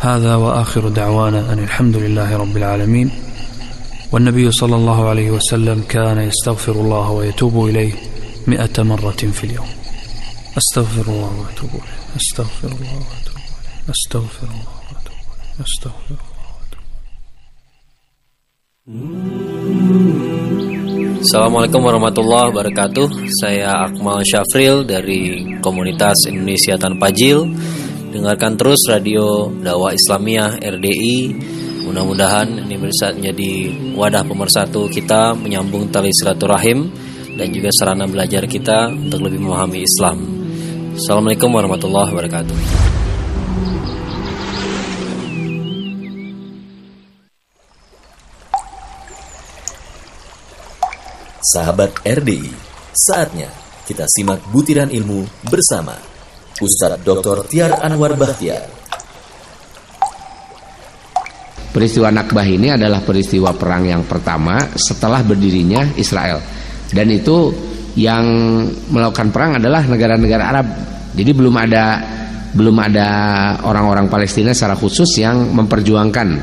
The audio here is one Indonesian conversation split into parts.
هذا وآخر دعوانا أن الحمد لله رب العالمين. والنبي صلى الله عليه وسلم كان يستغفر الله ويتوب إليه 100 مرة في اليوم. أستغفر الله وأتوب إليه، أستغفر الله وأتوب إليه، أستغفر الله وأتوب إليه، أستغفر الله وأتوب إليه. Assalamualaikum warahmatullahi wabarakatuh. Saya Akmal Syafril dari komunitas Indonesia Tanpa Jil. Dengarkan terus radio dakwah Islamiyah RDI. Mudah-mudahan ini bisa menjadi wadah pemersatu kita, menyambung tali silaturahim, dan juga sarana belajar kita untuk lebih memahami Islam. Assalamualaikum warahmatullahi wabarakatuh. Sahabat RDI, saatnya kita simak butiran ilmu bersama Ustadz Dr. Tiar Anwar Bahtiar. Peristiwa Nakbah ini adalah peristiwa perang yang pertama setelah berdirinya Israel. Dan itu yang melakukan perang adalah negara-negara Arab. Jadi belum ada orang-orang Palestina secara khusus yang memperjuangkan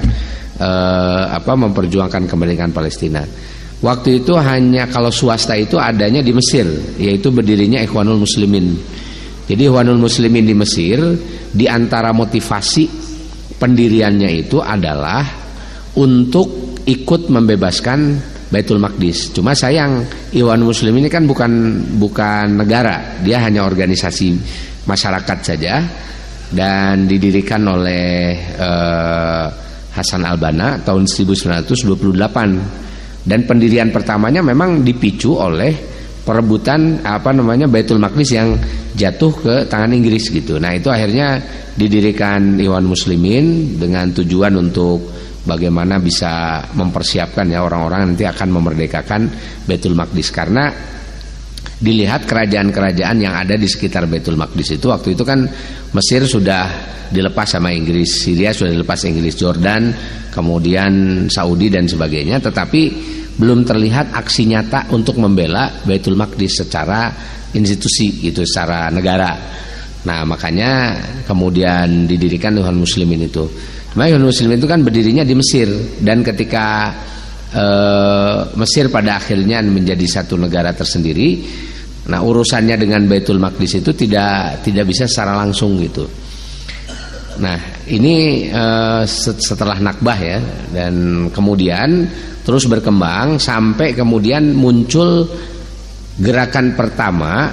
kemerdekaan Palestina. Waktu itu hanya kalau swasta itu adanya di Mesir, yaitu berdirinya Ikhwanul Muslimin. Jadi Ikhwanul Muslimin di Mesir, di antara motivasi pendiriannya itu adalah untuk ikut membebaskan Baitul Maqdis. Cuma sayang, Ikhwanul Muslimin ini kan bukan negara, dia hanya organisasi masyarakat saja, dan didirikan oleh Hasan al-Banna tahun 1928. Dan pendirian pertamanya memang dipicu oleh perebutan Baitul Maqdis yang jatuh ke tangan Inggris gitu. Nah, itu akhirnya didirikan Ikhwan Muslimin dengan tujuan untuk bagaimana bisa mempersiapkan ya orang-orang nanti akan memerdekakan Baitul Maqdis, karena dilihat kerajaan-kerajaan yang ada di sekitar Baitul Maqdis itu waktu itu kan Mesir sudah dilepas sama Inggris, Syria sudah dilepas Inggris, Jordan, kemudian Saudi dan sebagainya, tetapi belum terlihat aksi nyata untuk membela Baitul Maqdis secara institusi gitu, secara negara. Nah, makanya kemudian didirikan Ikhwan Muslimin itu. Nah, Ikhwan Muslimin itu kan berdirinya di Mesir, dan ketika Mesir pada akhirnya menjadi satu negara tersendiri, nah urusannya dengan Baitul Maqdis itu tidak bisa secara langsung gitu. Nah, ini setelah Nakbah ya, dan kemudian terus berkembang sampai kemudian muncul gerakan pertama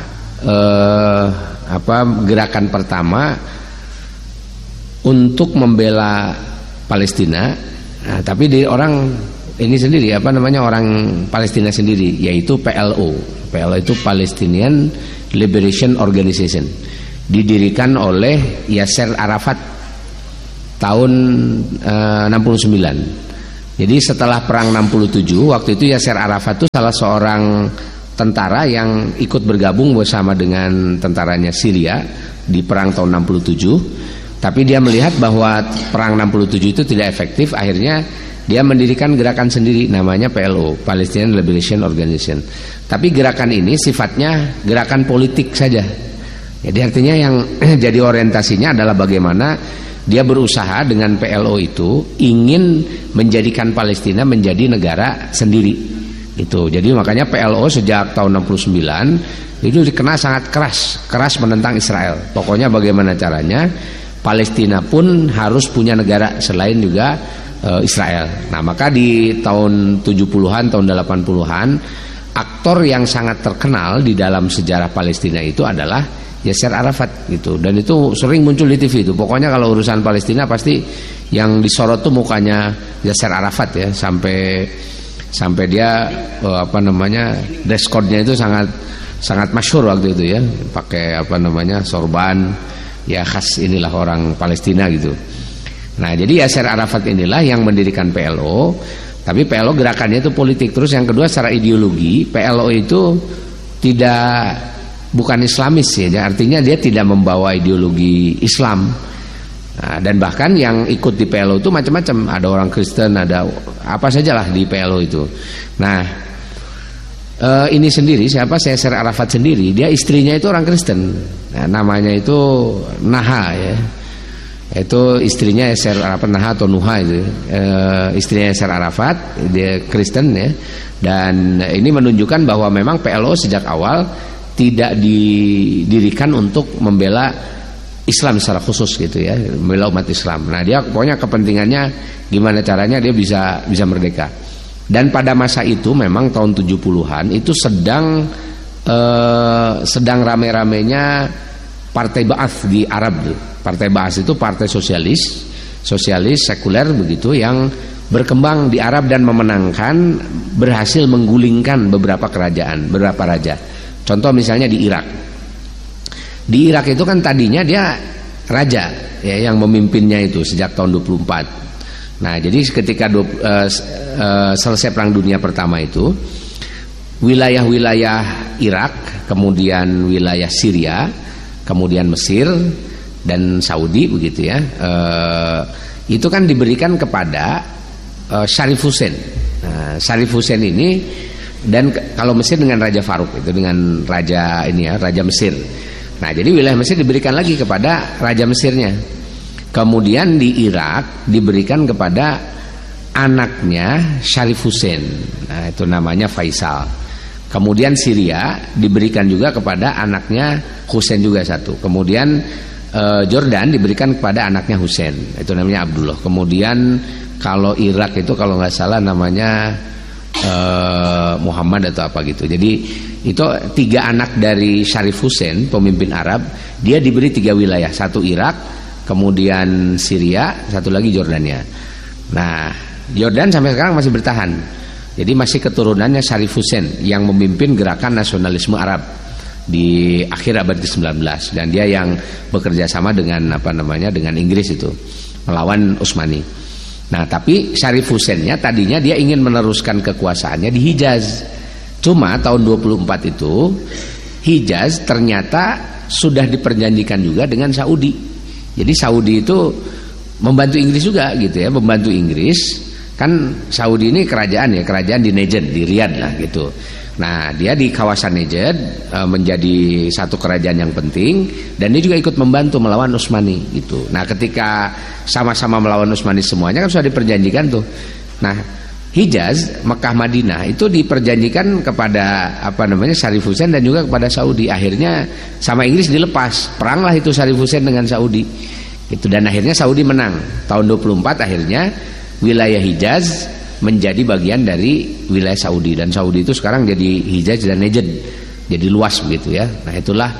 untuk membela Palestina. Nah, tapi dari orang ini sendiri orang Palestina sendiri, yaitu PLO. PLO itu Palestinian Liberation Organization, didirikan oleh Yasser Arafat tahun 69. Jadi setelah perang 67, waktu itu Yasser Arafat itu salah seorang tentara yang ikut bergabung bersama dengan tentaranya Syria di perang tahun 67. Tapi dia melihat bahwa perang 67 itu tidak efektif, akhirnya dia mendirikan gerakan sendiri namanya PLO, Palestinian Liberation Organization. Tapi gerakan ini sifatnya gerakan politik saja. Jadi artinya yang jadi orientasinya adalah bagaimana dia berusaha dengan PLO itu ingin menjadikan Palestina menjadi negara sendiri. Itu. Jadi makanya PLO sejak tahun 69 itu dikenal sangat keras menentang Israel. Pokoknya bagaimana caranya Palestina pun harus punya negara selain juga Israel. Nah, maka di tahun 70-an, tahun 80-an, aktor yang sangat terkenal di dalam sejarah Palestina itu adalah Yasser Arafat gitu. Dan itu sering muncul di TV itu. Pokoknya kalau urusan Palestina pasti yang disorot tuh mukanya Yasser Arafat ya, sampai dia dress code-nya itu sangat masyhur waktu itu ya, pakai sorban ya khas inilah orang Palestina gitu. Nah, jadi Yasser Arafat inilah yang mendirikan PLO. Tapi PLO gerakannya itu politik. Terus yang kedua secara ideologi, PLO itu bukan Islamis ya, artinya dia tidak membawa ideologi Islam. Nah, dan bahkan yang ikut di PLO itu macam-macam, ada orang Kristen, ada apa sajalah di PLO itu. Nah, ini sendiri Yasser Arafat sendiri, dia istrinya itu orang Kristen. Nah, namanya itu Naha ya. Itu istrinya Yasser Arafat atau Nuha itu, istrinya Yasser Arafat, dia Kristen ya. Dan ini menunjukkan bahwa memang PLO sejak awal tidak didirikan untuk membela Islam secara khusus gitu ya, membela umat Islam. Nah dia pokoknya kepentingannya gimana caranya dia bisa merdeka. Dan pada masa itu memang tahun 70-an itu sedang rame-ramenya Partai Ba'ath di Arab tuh. Partai Ba'ath itu partai sosialis sekuler begitu yang berkembang di Arab dan memenangkan, berhasil menggulingkan beberapa kerajaan, beberapa raja. Contoh misalnya di Irak. Di Irak itu kan tadinya dia raja ya, yang memimpinnya itu sejak tahun 24. Nah, jadi ketika selesai Perang Dunia Pertama itu, wilayah-wilayah Irak, kemudian wilayah Syria, kemudian Mesir dan Saudi begitu ya, itu kan diberikan kepada Syarif Hussein. Nah, Syarif Hussein ini, dan kalau Mesir dengan Raja Faruk itu, dengan raja ini ya, Raja Mesir. Nah jadi wilayah Mesir diberikan lagi kepada Raja Mesirnya. Kemudian di Irak diberikan kepada anaknya Syarif Hussein. Nah itu namanya Faisal. Kemudian Syria diberikan juga kepada anaknya Hussein juga satu. Kemudian Jordan diberikan kepada anaknya Hussein, itu namanya Abdullah. Kemudian kalau Irak itu kalau nggak salah namanya Muhammad atau apa gitu. Jadi itu 3 anak dari Syarif Hussein, pemimpin Arab, dia diberi 3 wilayah, satu Irak, kemudian Syria, satu lagi Jordania. Nah Jordan sampai sekarang masih bertahan. Jadi masih keturunannya Syarif Hussein yang memimpin gerakan nasionalisme Arab di akhir abad ke-19, dan dia yang bekerja sama dengan dengan Inggris itu melawan Utsmani. Nah tapi Syarif Husseinnya tadinya dia ingin meneruskan kekuasaannya di Hijaz. Cuma tahun 24 itu Hijaz ternyata sudah diperjanjikan juga dengan Saudi. Jadi Saudi itu membantu Inggris juga gitu ya, membantu Inggris. Kan Saudi ini kerajaan di Najd, di Riyadh lah gitu. Nah dia di kawasan Najd menjadi satu kerajaan yang penting, dan dia juga ikut membantu melawan Utsmani gitu. Nah ketika sama-sama melawan Utsmani semuanya kan sudah diperjanjikan tuh. Nah Hijaz, Mekah, Madinah itu diperjanjikan kepada Syarif Hussein dan juga kepada Saudi. Akhirnya sama Inggris dilepas, peranglah itu Syarif Hussein dengan Saudi gitu. Dan akhirnya Saudi menang tahun 24. Akhirnya wilayah Hijaz menjadi bagian dari wilayah Saudi, dan Saudi itu sekarang jadi Hijaz dan Najd, jadi luas begitu ya. Nah itulah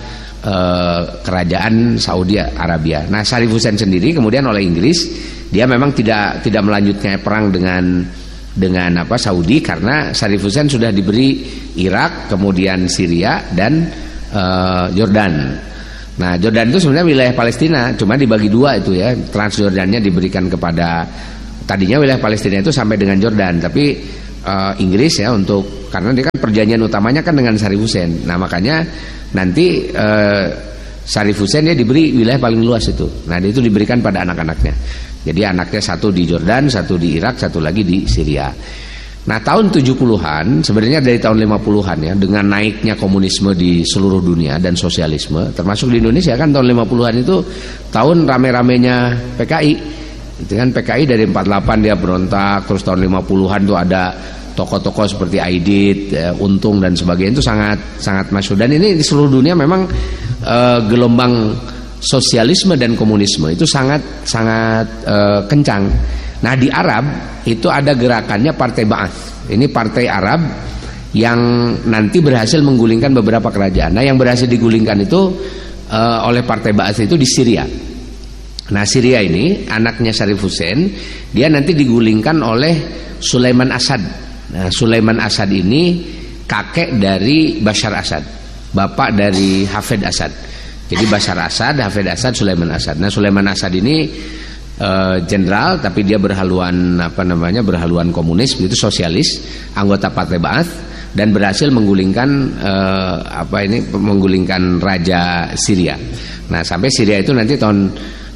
kerajaan Saudi Arabia. Nah Syarif Hussein sendiri kemudian oleh Inggris, dia memang tidak melanjutkan perang dengan Saudi, karena Syarif Hussein sudah diberi Irak, kemudian Syria dan Jordan. Nah Jordan itu sebenarnya wilayah Palestina, cuma dibagi 2 itu ya. Transjordannya diberikan kepada, tadinya wilayah Palestina itu sampai dengan Jordan, tapi Inggris ya, karena dia kan perjanjian utamanya kan dengan Syarif Hussein. Nah makanya nanti Syarif Hussein dia diberi wilayah paling luas itu. Nah itu diberikan pada anak-anaknya. Jadi anaknya satu di Jordan, satu di Irak, satu lagi di Syria. Nah tahun 70-an, sebenarnya dari tahun 50-an ya, dengan naiknya komunisme di seluruh dunia dan sosialisme, termasuk di Indonesia kan tahun 50-an itu tahun rame-ramenya PKI. Itu kan PKI dari 48 dia berontak, terus tahun 50-an tuh ada tokoh-tokoh seperti Aidit, Untung dan sebagainya, itu sangat masyhur. Dan ini di seluruh dunia memang gelombang sosialisme dan komunisme itu sangat kencang. Nah di Arab itu ada gerakannya Partai Ba'ath. Ini partai Arab yang nanti berhasil menggulingkan beberapa kerajaan. Nah yang berhasil digulingkan itu oleh Partai Ba'ath itu di Syria. Nah Syria ini anaknya Syarif Hussein, dia nanti digulingkan oleh Sulaiman Asad. Nah Sulaiman Asad ini kakek dari Bashar Asad, bapak dari Hafid Asad. Jadi Bashar Asad, Hafid Asad, Sulaiman Asad. Nah Sulaiman Asad ini jenderal, tapi dia berhaluan berhaluan komunis, begitu, sosialis, anggota Partai Ba'ath, dan berhasil menggulingkan menggulingkan raja Syria. Nah sampai Syria itu nanti tahun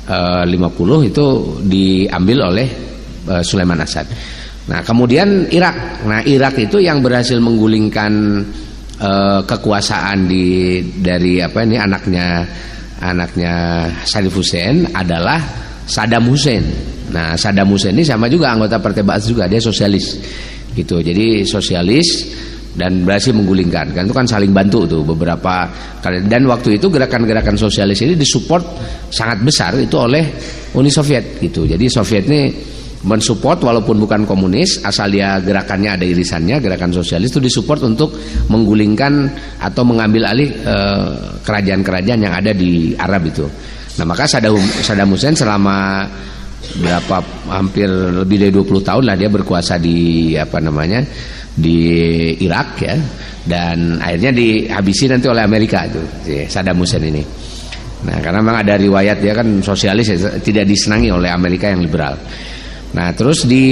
50 itu diambil oleh Sulaiman Asad. Nah kemudian Irak. Nah Irak itu yang berhasil menggulingkan kekuasaan dari anaknya Syarif Hussein adalah Saddam Hussein. Nah, Saddam Hussein ini sama juga anggota Partai Ba'ath juga, dia sosialis gitu. Jadi sosialis dan berhasil menggulingkan. Kan itu kan saling bantu tuh beberapa kali. Dan waktu itu gerakan-gerakan sosialis ini disupport sangat besar itu oleh Uni Soviet gitu. Jadi Soviet ini mensupport walaupun bukan komunis, asal dia gerakannya ada irisannya, gerakan sosialis itu disupport untuk menggulingkan atau mengambil alih kerajaan-kerajaan yang ada di Arab itu. Nah, maka Saddam Hussein selama hampir lebih dari 20 tahun lah dia berkuasa di di Irak ya, dan akhirnya dihabisi nanti oleh Amerika itu Saddam Hussein ini. Nah, karena memang ada riwayat dia kan sosialis ya, tidak disenangi oleh Amerika yang liberal. Nah, terus di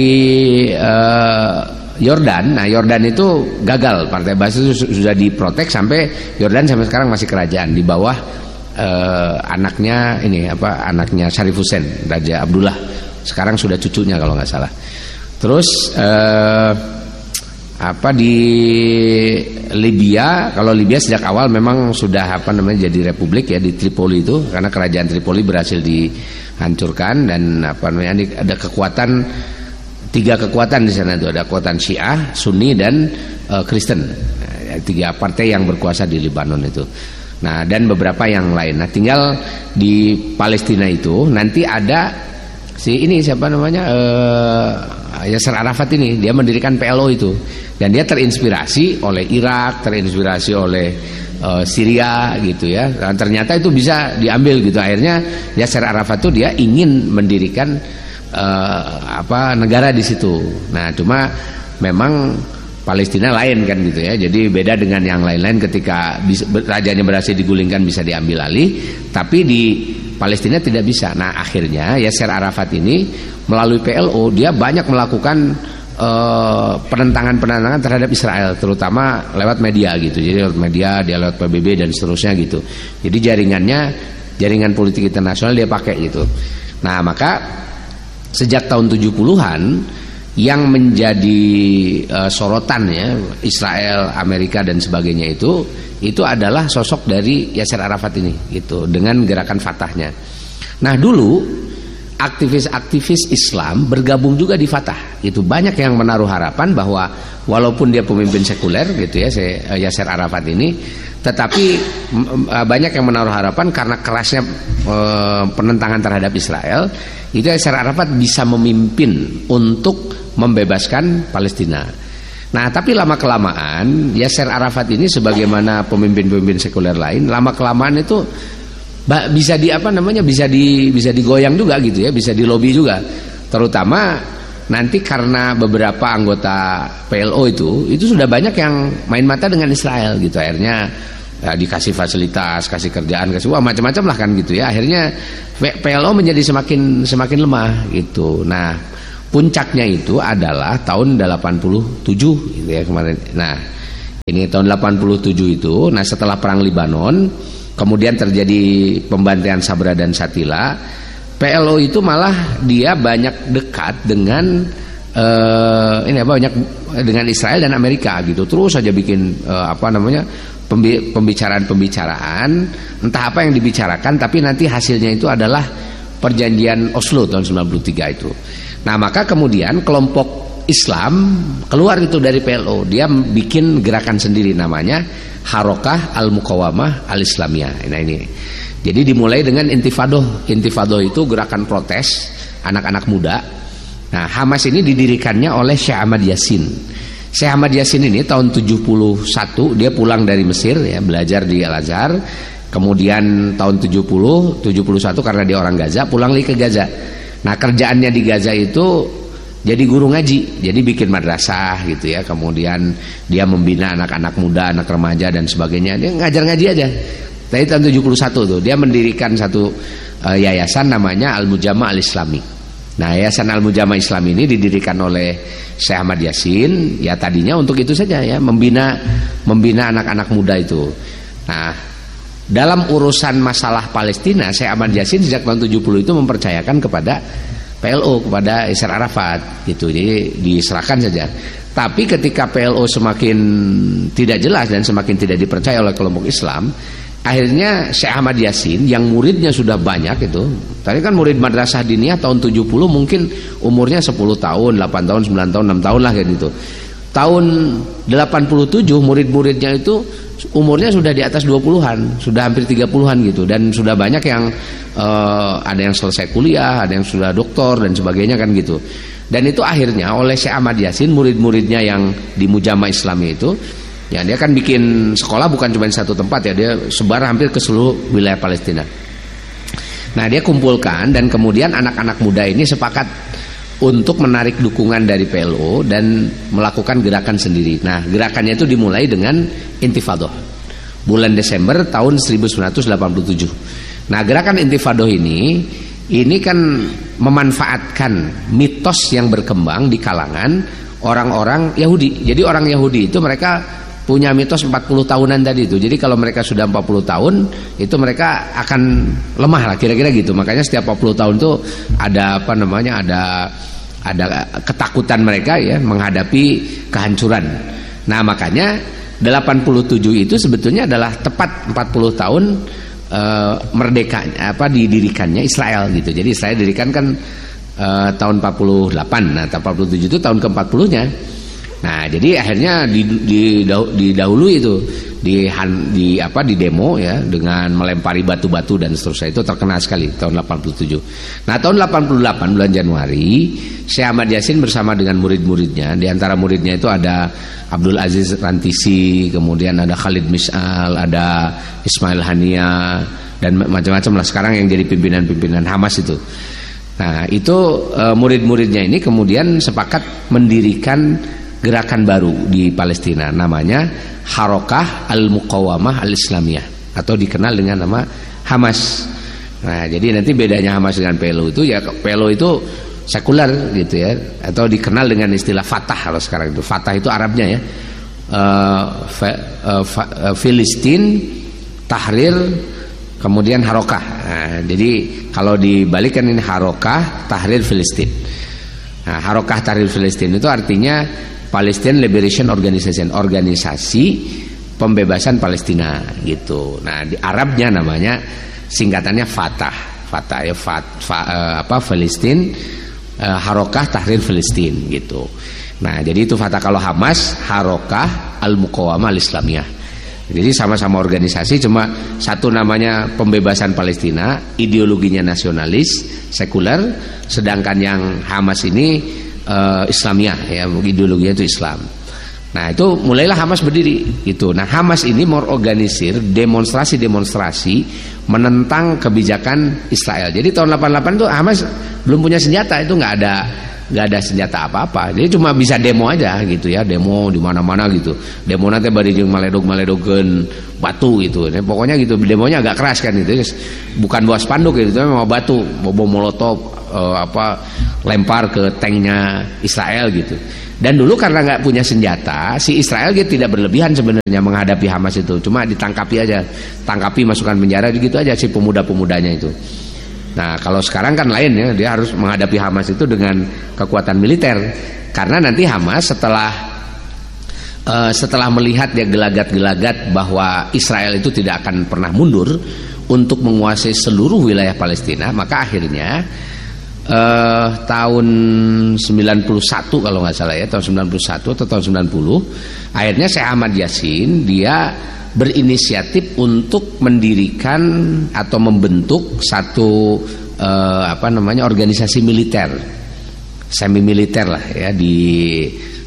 Yordan, Yordan itu gagal, Partai Ba'ath itu sudah diprotek sampai Yordan sampai sekarang masih kerajaan di bawah anaknya Sharif Hussein, Raja Abdullah. Sekarang sudah cucunya kalau nggak salah. Terus di Libya, kalau Libya sejak awal memang sudah jadi republik ya di Tripoli itu, karena kerajaan Tripoli berhasil dihancurkan dan ada tiga kekuatan di sana itu, ada kekuatan Syiah, Sunni dan Kristen. Tiga partai yang berkuasa di Lebanon itu. Nah, dan beberapa yang lain. Nah, tinggal di Palestina itu nanti ada Yasser Arafat ini, dia mendirikan PLO itu. Dan dia terinspirasi oleh Irak, terinspirasi oleh Syria gitu ya. Dan ternyata itu bisa diambil gitu. Akhirnya Yasser Arafat itu dia ingin mendirikan negara di situ. Nah, cuma memang Palestina lain kan gitu ya. Jadi beda dengan yang lain-lain, ketika rajanya berhasil digulingkan bisa diambil alih, tapi di Palestina tidak bisa. Nah, akhirnya Yasser Arafat ini melalui PLO dia banyak melakukan penentangan terhadap Israel, terutama lewat media gitu. Jadi lewat media, dia lewat PBB dan seterusnya gitu. Jadi jaringan politik internasional dia pakai gitu. Nah, maka sejak tahun 70-an yang menjadi sorotan ya, Israel, Amerika dan sebagainya itu adalah sosok dari Yasser Arafat ini gitu, dengan gerakan Fatahnya. Nah, dulu aktivis-aktivis Islam bergabung juga di Fatah. Itu banyak yang menaruh harapan bahwa walaupun dia pemimpin sekuler gitu ya, Yasser Arafat ini, tetapi banyak yang menaruh harapan karena kerasnya penentangan terhadap Israel, itu Yasser Arafat bisa memimpin untuk membebaskan Palestina. Nah, tapi lama-kelamaan Yasser Arafat ini sebagaimana pemimpin-pemimpin sekuler lain, lama-kelamaan itu bisa digoyang juga gitu ya, bisa dilobi juga. Terutama nanti karena beberapa anggota PLO itu sudah banyak yang main mata dengan Israel gitu. Akhirnya dikasih fasilitas, kasih kerjaan, kasih macam-macam lah kan gitu ya. Akhirnya PLO menjadi semakin lemah gitu. Nah, puncaknya itu adalah tahun 87 gitu ya kemarin. Nah, ini tahun 87 itu, nah setelah perang Libanon, kemudian terjadi pembantaian Sabra dan Shatila, PLO itu malah dia banyak dekat dengan dengan Israel dan Amerika gitu. Terus saja bikin pembicaraan, entah apa yang dibicarakan, tapi nanti hasilnya itu adalah perjanjian Oslo tahun 93 itu. Nah, maka kemudian kelompok Islam keluar itu dari PLO, dia bikin gerakan sendiri namanya Harokah Al-Muqawamah Al-Islamiyah. Nah, ini jadi dimulai dengan Intifadah. Intifadah itu gerakan protes anak-anak muda. Nah, Hamas ini didirikannya oleh Syekh Ahmad Yasin. Syekh Ahmad Yasin ini tahun 71 dia pulang dari Mesir ya, belajar di Al-Azhar. Kemudian tahun 71 karena dia orang Gaza, pulang lagi ke Gaza. Nah, kerjaannya di Gaza itu jadi guru ngaji, jadi bikin madrasah gitu ya. Kemudian dia membina anak-anak muda, anak remaja dan sebagainya. Dia ngajar ngaji aja. Dari tahun 71 tuh dia mendirikan satu yayasan namanya Al-Mujama' Al-Islami. Nah, yayasan Al-Mujama' Islam ini didirikan oleh Syekh Ahmad Yasin. Ya tadinya untuk itu saja ya, membina anak-anak muda itu. Nah, dalam urusan masalah Palestina, Syekh Ahmad Yasin sejak tahun 70 itu mempercayakan kepada PLO, kepada Yasser Arafat gitu. Jadi diserahkan saja. Tapi ketika PLO semakin tidak jelas dan semakin tidak dipercaya oleh kelompok Islam, akhirnya Syekh Ahmad Yasin yang muridnya sudah banyak itu. Tadi kan murid Madrasah Diniyah tahun 70 mungkin umurnya 10 tahun, 8 tahun, 9 tahun, 6 tahun lah kayak gitu. Tahun 87 murid-muridnya itu umurnya sudah di atas 20-an, sudah hampir 30-an gitu, dan sudah banyak yang ada yang selesai kuliah, ada yang sudah doktor dan sebagainya kan gitu. Dan itu akhirnya oleh Syekh Ahmad Yasin murid-muridnya yang di Mujama Islami itu, ya dia kan bikin sekolah bukan cuma di satu tempat ya, dia sebar hampir ke seluruh wilayah Palestina. Nah, dia kumpulkan dan kemudian anak-anak muda ini sepakat untuk menarik dukungan dari PLO dan melakukan gerakan sendiri. Nah, gerakannya itu dimulai dengan Intifadah bulan Desember tahun 1987. Nah, gerakan Intifadah ini kan memanfaatkan mitos yang berkembang di kalangan orang-orang Yahudi. Jadi orang Yahudi itu mereka punya mitos 40 tahunan tadi itu. Jadi kalau mereka sudah 40 tahun itu mereka akan lemah lah kira-kira gitu. Makanya setiap 40 tahun itu ada ada ketakutan mereka ya menghadapi kehancuran. Nah, makanya 87 itu sebetulnya adalah tepat 40 tahun merdeka didirikannya Israel gitu. Jadi Israel didirikan kan tahun 48. Nah, tahun 47 itu tahun ke-40-nya. Nah, jadi akhirnya didahului itu di demo ya dengan melempari batu-batu dan seterusnya. Itu terkenal sekali tahun 87. Nah, tahun 88 bulan Januari Syekh Ahmad Yasin bersama dengan murid-muridnya, di antara muridnya itu ada Abdul Aziz Rantisi, kemudian ada Khalid Mis'al, ada Ismail Hania dan macam-macam lah sekarang yang jadi pimpinan-pimpinan Hamas itu. Nah, itu murid-muridnya ini kemudian sepakat mendirikan gerakan baru di Palestina, namanya Harokah Al-Muqawamah Al-Islamiyah atau dikenal dengan nama Hamas. Nah, jadi nanti bedanya Hamas dengan PLO itu ya, PLO itu sekuler gitu ya, atau dikenal dengan istilah Fatah kalau sekarang itu. Fatah itu Arabnya ya, Filistin, Tahrir, kemudian Harokah. Nah, jadi kalau dibalikkan ini Harokah Tahrir Filistin. Nah, Harokah Tahrir Filistin itu artinya Palestine Liberation Organization, organisasi pembebasan Palestina gitu. Nah, di Arabnya namanya singkatannya Fatah. Fatah ya Palestine Harokah Tahrir Filistin gitu. Nah, jadi itu Fatah. Kalau Hamas Harokah Al-Muqawamah Al-Islamiyah. Jadi sama-sama organisasi, cuma satu namanya pembebasan Palestina, ideologinya nasionalis, sekuler, sedangkan yang Hamas ini Islamiyah ya, ideologinya itu Islam. Nah, itu mulailah Hamas berdiri itu. Nah, Hamas ini mengorganisir demonstrasi menentang kebijakan Israel. Jadi tahun 88 itu Hamas belum punya senjata, itu nggak ada senjata apa-apa. Jadi cuma bisa demo aja gitu ya, demo di mana-mana gitu. Demo nanti bari jeung maledog-maledogeun batu gitu. Nah, pokoknya gitu, demonya agak keras kan gitu. Bukan bawa spanduk gitu, mau batu, bom molotov lempar ke tanknya Israel gitu. Dan dulu karena nggak punya senjata, si Israel gitu tidak berlebihan sebenarnya menghadapi Hamas itu, cuma ditangkapi aja, masukkan penjara gitu aja si pemuda-pemudanya itu. Nah, kalau sekarang kan lain ya, dia harus menghadapi Hamas itu dengan kekuatan militer, karena nanti Hamas setelah melihat dia gelagat-gelagat bahwa Israel itu tidak akan pernah mundur untuk menguasai seluruh wilayah Palestina, maka akhirnya tahun 91 kalau nggak salah ya, tahun 91 atau tahun 90, akhirnya Syekh Ahmad Yasin dia berinisiatif untuk mendirikan atau membentuk satu organisasi militer, semi militer lah ya di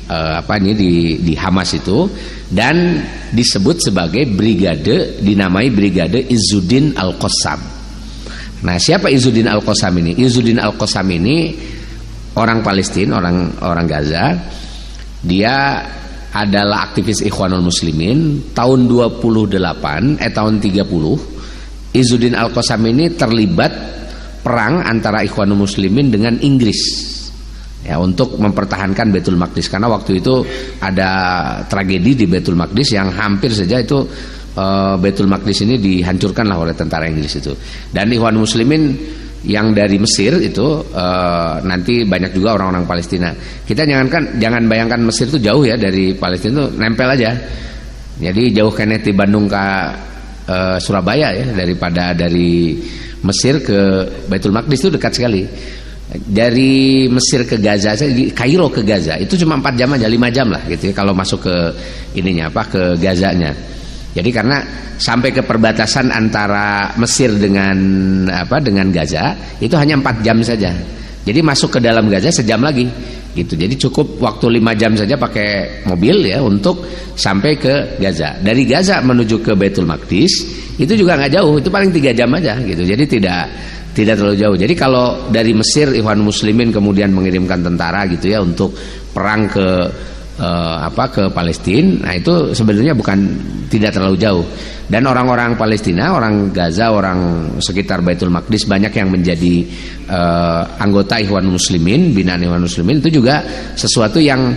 Hamas itu, dan disebut sebagai brigade, dinamai Brigade Izzuddin Al-Qassam. Nah, siapa Izzuddin Al-Qassam ini? Izzuddin Al-Qassam ini orang Palestina, orang Gaza. Dia adalah aktivis Ikhwanul Muslimin. Tahun 30 Izzuddin Al-Qassam ini terlibat perang antara Ikhwanul Muslimin dengan Inggris ya, untuk mempertahankan Baitul Maqdis, karena waktu itu ada tragedi di Baitul Maqdis yang hampir saja itu Baitul Maqdis ini dihancurkan lah oleh tentara Inggris itu. Dan Ikhwan Muslimin yang dari Mesir itu nanti banyak juga orang-orang Palestina. Kita jangan bayangkan Mesir itu jauh ya dari Palestina, itu nempel aja. Jadi jauh kene di Bandung ke Surabaya ya, daripada dari Mesir ke Baitul Maqdis itu dekat sekali. Dari Mesir ke Gaza, Kairo ke Gaza itu cuma 4 jam aja, 5 jam lah gitu ya, kalau masuk ke ininya ke Gazanya. Jadi karena sampai ke perbatasan antara Mesir dengan dengan Gaza itu hanya 4 jam saja. Jadi masuk ke dalam Gaza sejam lagi gitu. Jadi cukup waktu 5 jam saja pakai mobil ya untuk sampai ke Gaza. Dari Gaza menuju ke Baitul Maqdis itu juga nggak jauh, itu paling 3 jam aja gitu. Jadi tidak terlalu jauh. Jadi kalau dari Mesir Ikhwanul Muslimin kemudian mengirimkan tentara gitu ya untuk perang ke Palestina, nah itu sebenarnya tidak terlalu jauh. Dan orang-orang Palestina, orang Gaza, orang sekitar Baitul Maqdis banyak yang menjadi anggota Ikhwanul Muslimin, binaan Ikhwanul Muslimin, itu juga sesuatu yang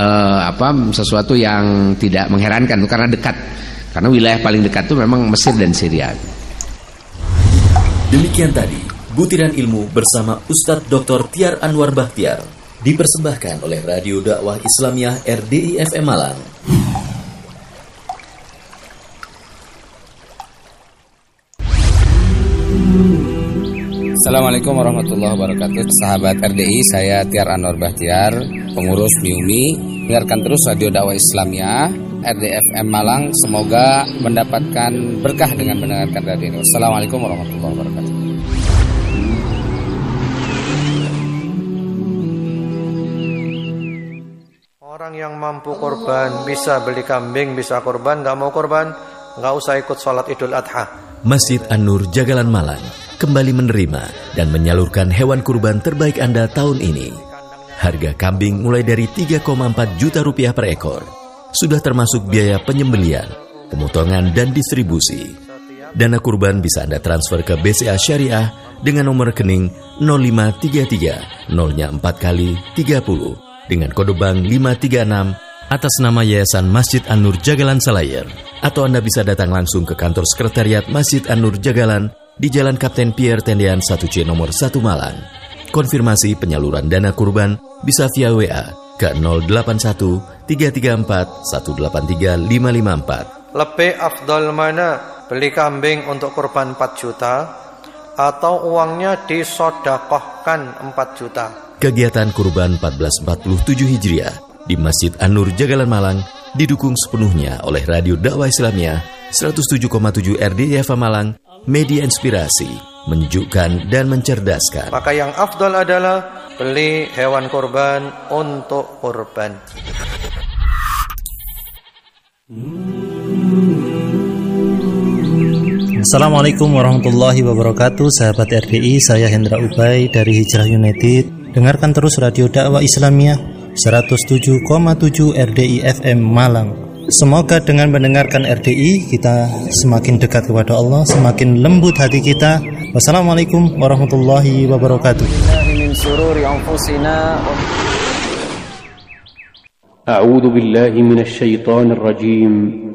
tidak mengherankan karena dekat. Karena wilayah paling dekat itu memang Mesir dan Syria. Demikian tadi butiran ilmu bersama Ustadz Dr. Tiar Anwar Bahtiar, dipersembahkan oleh Radio Dakwah Islamiyah RDI FM Malang. Assalamualaikum warahmatullahi wabarakatuh. Sahabat RDI, saya Tiar Anwar Bahtiar, pengurus MIUMI. Dengarkan terus Radio Dakwah Islamiyah RDI FM Malang. Semoga mendapatkan berkah dengan mendengarkan radio ini. Assalamualaikum warahmatullahi wabarakatuh. Orang yang mampu korban, bisa beli kambing, bisa korban, nggak mau korban, nggak usah ikut sholat Idul Adha. Masjid An-Nur Jagalan Malang kembali menerima dan menyalurkan hewan kurban terbaik Anda tahun ini. Harga kambing mulai dari 3,4 juta rupiah per ekor. Sudah termasuk biaya penyembelian, pemotongan dan distribusi. Dana kurban bisa Anda transfer ke BCA Syariah dengan nomor rekening 0533 0-4 kali 30 dengan kode bank 536 atas nama Yayasan Masjid An-Nur Jagalan Selayar. Atau Anda bisa datang langsung ke kantor sekretariat Masjid An-Nur Jagalan di Jalan Kapten Pierre Tendean 1C nomor 1 Malang. Konfirmasi penyaluran dana kurban bisa via WA ke 081 334 183 554. Lebih afdal mana? Beli kambing untuk kurban 4 juta atau uangnya disodakohkan 4 juta? Kegiatan kurban 1447 Hijriah di Masjid An-Nur Jagalan Malang didukung sepenuhnya oleh Radio Dakwah Islamiyah 107,7 RDI FM Malang, media inspirasi, menyejukkan dan mencerdaskan. Maka yang afdal adalah beli hewan kurban untuk kurban. Assalamualaikum warahmatullahi wabarakatuh. Sahabat RDI, saya Hendra Ubay dari Hijrah United. Dengarkan terus Radio Dakwah Islamiyah 107,7 RDI FM Malang. Semoga dengan mendengarkan RDI kita semakin dekat kepada Allah, semakin lembut hati kita. Wassalamualaikum warahmatullahi wabarakatuh. A'udzu billahi minasy syaithanir rajim.